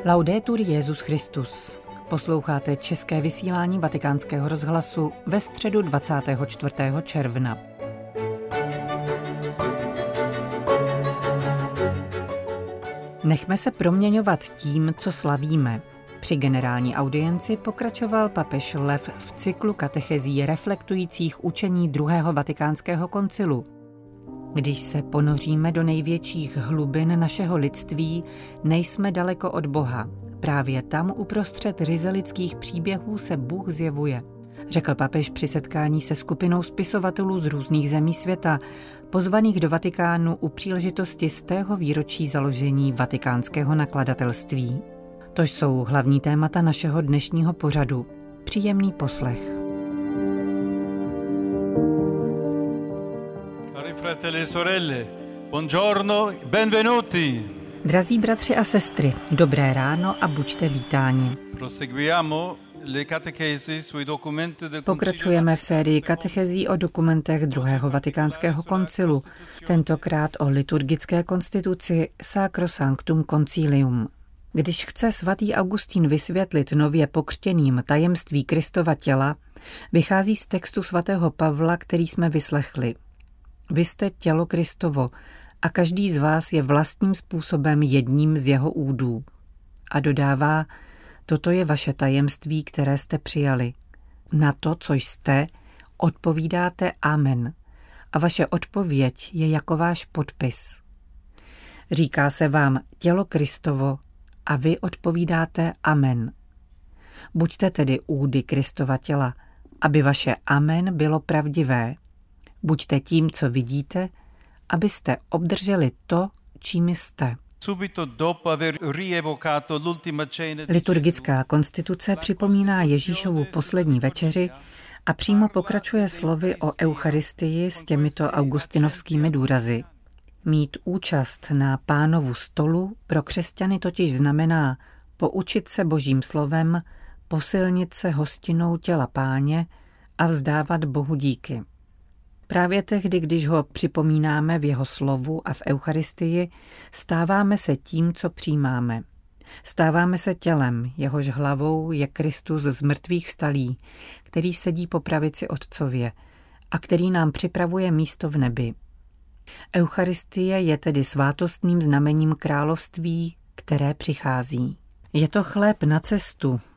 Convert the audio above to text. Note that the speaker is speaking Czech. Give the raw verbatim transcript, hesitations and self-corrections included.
Laudetur Jesus Christus. Posloucháte české vysílání Vatikánského rozhlasu ve středu dvacátého čtvrtého června. Nechme se proměňovat tím, co slavíme. Při generální audienci pokračoval papež Lev v cyklu katechezí reflektujících učení druhého vatikánského koncilu. Když se ponoříme do největších hlubin našeho lidství, nejsme daleko od Boha. Právě tam uprostřed ryze lidských příběhů se Bůh zjevuje, řekl papež při setkání se skupinou spisovatelů z různých zemí světa, pozvaných do Vatikánu u příležitosti stého výročí založení vatikánského nakladatelství. To jsou hlavní témata našeho dnešního pořadu. Příjemný poslech. Cari fratelli e sorelle, buongiorno, benvenuti. Drazí bratři a sestry, dobré ráno a buďte vítáni. Proseguiamo le catechesi sui documenti del Pokračujeme v sérii katechezí o dokumentech druhého vatikánského koncilu, tentokrát o liturgické konstituci Sacrosanctum Concilium. Když chce svatý Augustín vysvětlit nově pokřtěným tajemství Kristova těla, vychází z textu svatého Pavla, který jsme vyslechli. Vy jste tělo Kristovo a každý z vás je vlastním způsobem jedním z jeho údů. A dodává, toto je vaše tajemství, které jste přijali. Na to, co jste, odpovídáte amen. A vaše odpověď je jako váš podpis. Říká se vám tělo Kristovo a vy odpovídáte amen. Buďte tedy údy Kristova těla, aby vaše amen bylo pravdivé. Buďte tím, co vidíte, abyste obdrželi to, čím jste. Liturgická konstituce připomíná Ježíšovu poslední večeři a přímo pokračuje slovy o Eucharistii s těmito augustinovskými důrazy. Mít účast na Pánovu stolu pro křesťany totiž znamená poučit se Božím slovem, posilnit se hostinou těla Páně a vzdávat Bohu díky. Právě tehdy, když ho připomínáme v jeho slovu a v Eucharistii, stáváme se tím, co přijímáme. Stáváme se tělem, jehož hlavou je Kristus z mrtvých vstalý, který sedí po pravici Otcově a který nám připravuje místo v nebi. Eucharistie je tedy svátostným znamením království, které přichází. Je to chléb na cestu,